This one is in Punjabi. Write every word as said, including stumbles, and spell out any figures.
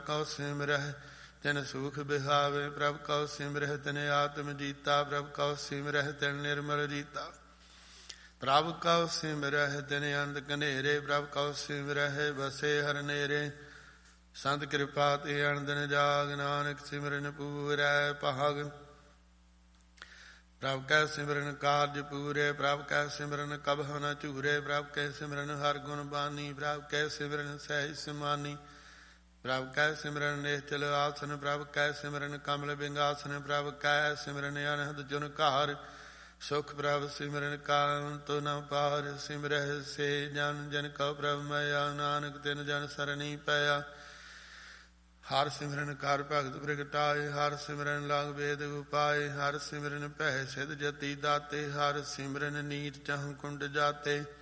ਕਉ ਸਿਮਰਹਿ ਤਿਨ ਸੂਖ ਬਿਹਾਵੇ। ਪ੍ਰਭ ਕਉ ਸਿਮਰਹਿ ਤਿਨ ਆਤਮ ਜੀਤਾ। ਪ੍ਰਭ ਕਉ ਸਿਮਰਹਿ ਤਿਨ ਨਿਰਮਲ ਰੀਤਾ। ਪ੍ਰਭ ਕਉ ਸਿਮਰਹਿ ਤਿਨ ਅੰਧ ਕਨੇਰੇ। ਪ੍ਰਭ ਕਉ ਸਿਮਰਹਿ ਬਸੇ ਹਰ ਨੇਰੇ। ਸੰਤ ਕਿਰਪਾ ਤੇ ਅਣਦਿਨ ਜਾਗ। ਨਾਨਕ ਸਿਮਰਨ ਪੂਰੈ ਭਾਗ। ਪ੍ਰਭ ਕੈ ਸਿਮਰਨ ਕਾਰਜ ਪੂਰੇ। ਪ੍ਰਭ ਕੈ ਸਿਮਰਨ ਕਬਹੁ ਨ ਝੂਰੇ। ਪ੍ਰਭ ਕੈ ਸਿਮਰਨ ਹਰ ਗੁਣ ਬਾਨੀ। ਪ੍ਰਭ ਕੈ ਸਿਮਰਨ ਸਹਿਜ ਸਮਾਨੀ। ਪ੍ਰਭ ਕੈ ਸਿਮਰਨ ਨਿਸ਼ਚਲ ਆਸਨ। ਪ੍ਰਭ ਕੈ ਸਿਮਰਨ ਕਮਲ ਬਿੰਗਾਸਨ। ਪ੍ਰਭ ਕੈ ਸਿਮਰਨ ਅਨਹਦ ਜੁਨ ਘਾਰ। ਸੁਖ ਪ੍ਰਭ ਸਿਮਰਨ ਕਾਂਤ ਨ ਪਾਰ। ਸਿਮਰਹਿ ਸੇ ਜਨ ਜਨ ਕਉ ਪ੍ਰਭ ਮਇਆ। ਨਾਨਕ ਤਿਨ ਜਨ ਸਰਣੀ ਪਇਆ। ਹਰ ਸਿਮਰਨ ਕਰ ਭਗਤ ਪ੍ਰਗਟਾਏ। ਹਰ ਸਿਮਰਨ ਲਗ ਵੇਦ ਉਪਾਏ। ਹਰ ਸਿਮਰਨ ਭੈ ਸਿਧ ਜਤੀ ਦਾਤੇ। ਹਰ ਸਿਮਰਨ ਨੀਚ ਚਹੁ ਕੁੰਡ ਜਾਤੇ।